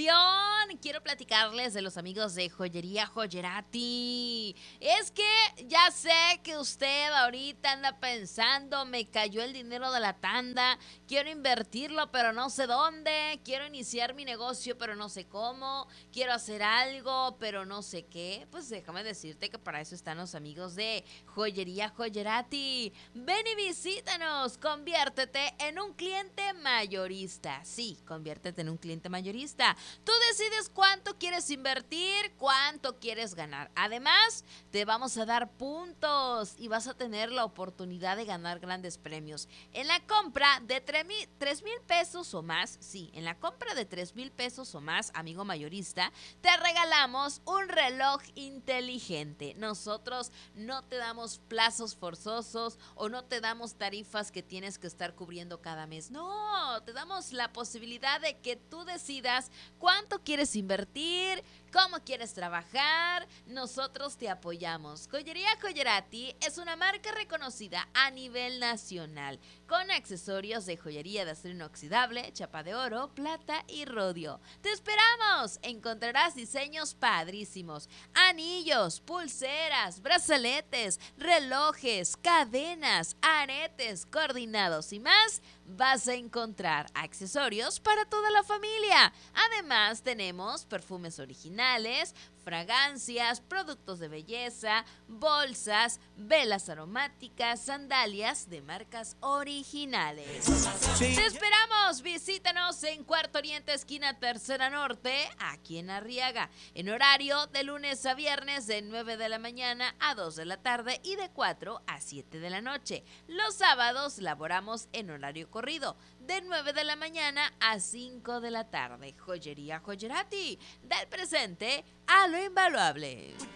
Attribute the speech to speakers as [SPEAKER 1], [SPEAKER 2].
[SPEAKER 1] ocasión quiero platicarles de los amigos de Joyería Joyerati. Es que ya sé que usted ahorita anda pensando, me cayó el dinero de la tanda, quiero invertirlo pero no sé dónde, quiero iniciar mi negocio pero no sé cómo, quiero hacer algo pero no sé qué. Pues déjame decirte que para eso están los amigos de Joyería Joyerati. Ven y visítanos, conviértete en un cliente mayorista. Sí, conviértete en un cliente mayorista. Tú decides cuánto quieres invertir, cuánto quieres ganar. Además, te vamos a dar puntos y vas a tener la oportunidad de ganar grandes premios. En la compra de 3,000 pesos o más, sí, en la compra de 3,000 pesos o más, amigo mayorista, te regalamos un reloj inteligente. Nosotros no te damos plazos forzosos o no te damos tarifas que tienes que estar cubriendo cada mes. No, te damos la posibilidad de que tú decidas cuánto quieres invertir, cómo quieres trabajar. Nosotros te apoyamos. Joyería Joyerati es una marca reconocida a nivel nacional, con accesorios de joyería de acero inoxidable, chapa de oro, plata y rodio. ¡Te esperamos! Encontrarás diseños padrísimos, anillos, pulseras, brazaletes, relojes, cadenas, aretes, coordinados y más. Vas a encontrar accesorios para toda la familia. Además, tenemos perfumes originales, fragancias, productos de belleza, bolsas, velas aromáticas, sandalias de marcas originales. Te esperamos, visítanos en Cuarto Oriente, esquina Tercera Norte, aquí en Arriaga, en horario de lunes a viernes de 9 de la mañana a 2 de la tarde y de 4 a 7 de la noche. Los sábados laboramos en horario corrido, de 9 de la mañana a 5 de la tarde. Joyería Joyerati, del presente a lo invaluable.